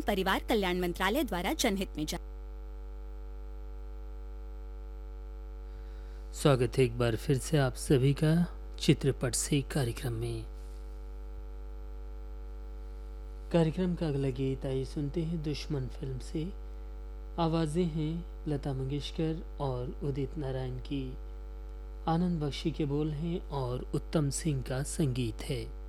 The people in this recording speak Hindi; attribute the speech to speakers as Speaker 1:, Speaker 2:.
Speaker 1: परिवार कल्याण मंत्रालय द्वारा जनहित में जारी।
Speaker 2: स्वागत है एक बार फिर से आप सभी का चित्रपट से कार्यक्रम में। कार्यक्रम का अगला गीत आइए सुनते हैं दुश्मन फिल्म से। आवाज़ें हैं लता मंगेशकर और उदित नारायण की, आनंद बख्शी के बोल हैं और उत्तम सिंह का संगीत है।